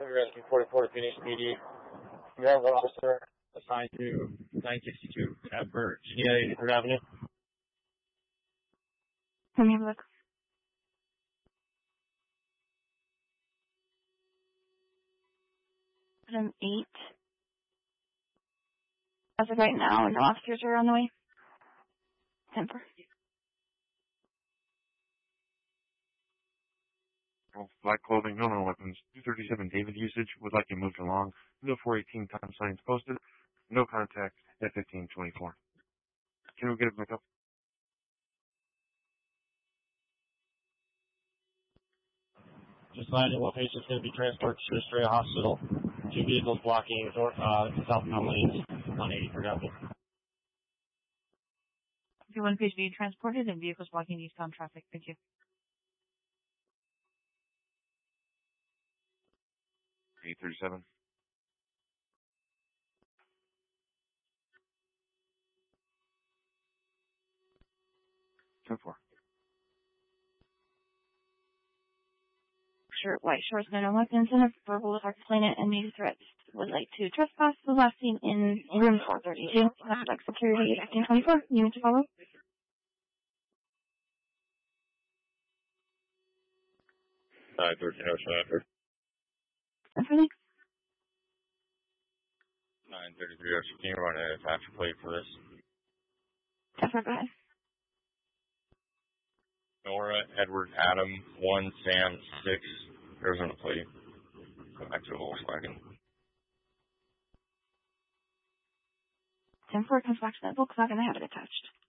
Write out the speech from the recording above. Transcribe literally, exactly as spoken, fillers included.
Rescue forty-four Phoenix P D. We have one officer assigned to nine sixty-two at Virginia third Avenue. Let me have a look. Item eight. As of right now, no officers are on the way. ten four. Black clothing, no no weapons. two thirty-seven David usage would like you moved along. No four eighteen time signs posted. No contact at fifteen twenty-four. Can we get it back up? Just landed. One patient's going to be transported to Estrella Hospital. Two vehicles blocking uh, southbound lanes on eighty-third Avenue. Okay, one patient being transported and vehicles blocking eastbound traffic. Thank you. eight thirty-seven. ten four. Shirt, white shorts, no weapons, and a verbal attack planet and made threats. Would like to trespass the last seen in, in room four thirty-two. Last like security at fifteen twenty-four. You need to follow? nine thirteen Ocean after. Definitely. nine thirty-three Ocean. Can you run a attached plate for this? Definitely, go ahead. Nora, Edward, Adam, one, Sam, six, Arizona plate. Go back to the Volkswagen. ten four comes back to that Volkswagen. I have it attached.